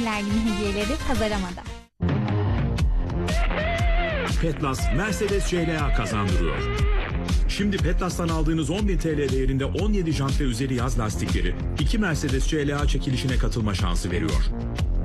Anneler Günü hediyeleri Pazarama'da. Petlas Mercedes CLA kazandırıyor. Şimdi Petlas'tan aldığınız 10.000 TL değerinde 17 jant ve üzeri yaz lastikleri 2 Mercedes CLA çekilişine katılma şansı veriyor.